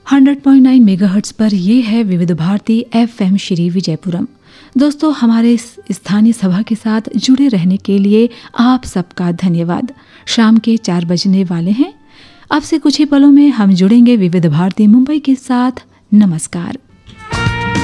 100.9 megahertz पर ये है विविध भारती एफएम श्री विजयपुरम। दोस्तों, हमारे स्थानीय सभा के साथ जुड़े रहने के लिए आप सबका धन्यवाद। शाम के 4 बजने वाले हैं। अब से कुछ ही पलों में हम जुड़ेंगे विविध भारती मुंबई के साथ। नमस्कार।